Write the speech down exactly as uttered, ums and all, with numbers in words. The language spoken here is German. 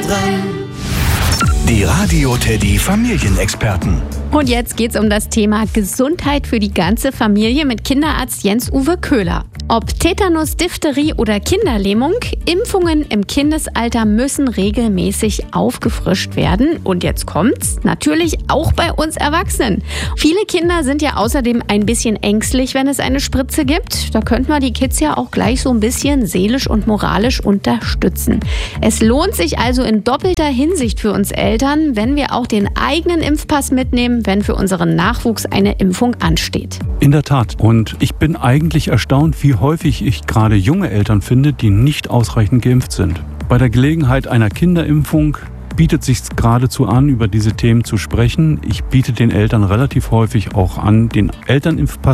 drei. Die Radio Teddy Familienexperten. Und jetzt geht's um das Thema Gesundheit für die ganze Familie mit Kinderarzt Jens-Uwe Köhler. Ob Tetanus, Diphtherie oder Kinderlähmung, Impfungen im Kindesalter müssen regelmäßig aufgefrischt werden. Und jetzt kommt's, natürlich auch bei uns Erwachsenen. Viele Kinder sind ja außerdem ein bisschen ängstlich, wenn es eine Spritze gibt. Da könnten wir die Kids ja auch gleich so ein bisschen seelisch und moralisch unterstützen. Es lohnt sich also in doppelter Hinsicht für uns Eltern, wenn wir auch den eigenen Impfpass mitnehmen, wenn für unseren Nachwuchs eine Impfung ansteht. In der Tat. Und ich bin eigentlich erstaunt, wie häufig ich gerade junge Eltern finde, die nicht ausreichend geimpft sind. Bei der Gelegenheit einer Kinderimpfung bietet sich geradezu an, über diese Themen zu sprechen. Ich biete den Eltern relativ häufig auch an, den Elternimpfpass